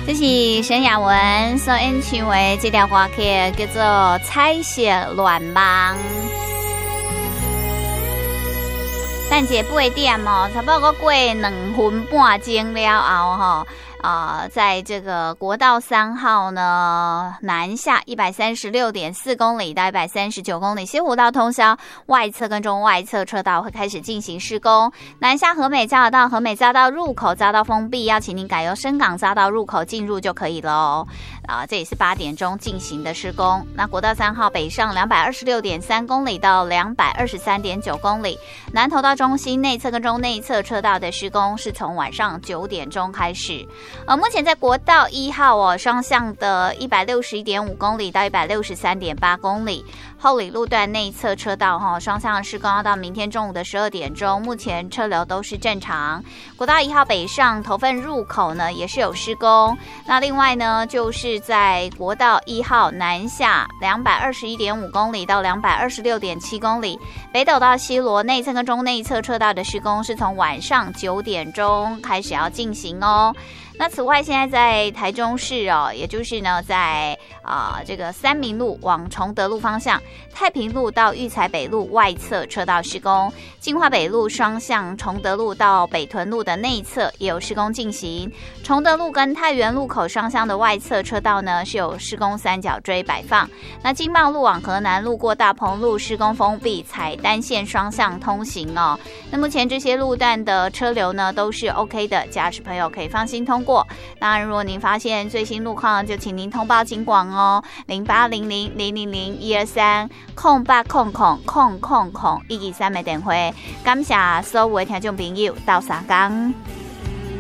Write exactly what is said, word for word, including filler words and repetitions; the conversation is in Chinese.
这是沈雅文所演唱的这条歌曲，叫做《彩色乱梦》。等一下八点哦，差不多过两分半钟了后吼。呃，在这个国道三号呢，南下一百三十六点四公里到一百三十九公里，西湖道通宵外侧跟中外侧车道会开始进行施工。南下和美匝道，和美匝道入口匝道封闭，要请您改由深港匝道入口进入就可以了哦。啊、呃，这也是八点钟进行的施工。那国道三号北上两百二十六点三公里到两百二十三点九公里，南投到中心内侧跟中内侧车道的施工是从晚上九点钟开始。呃，目前在国道一号哦，双向的一百六十一点五公里到一百六十三点八公里，后里路段内侧车道哈、哦，双向施工要到明天中午的十二点钟，目前车流都是正常。国道一号北上头份入口呢也是有施工，那另外呢就是在国道一号南下两百二十一点五公里到两百二十六点七公里，北斗到西螺内侧跟中内侧车道的施工是从晚上九点钟开始要进行哦。那此外，现在在台中市哦，也就是呢，在啊、呃、这个三民路往崇德路方向，太平路到育才北路外侧车道施工，金华北路双向崇德路到北屯路的内侧也有施工进行。崇德路跟太原路口双向的外侧车道呢是有施工三角锥摆放。那金茂路往河南路过大鹏路施工封闭，采单线双向通行哦。那目前这些路段的车流呢都是 OK 的，驾驶朋友可以放心通过。当然，如果您发现最新路况，就请您通报警广哦，零八零零零零零一二三空八空空空空空一二三的电话。感谢所有的听众朋友，到三更。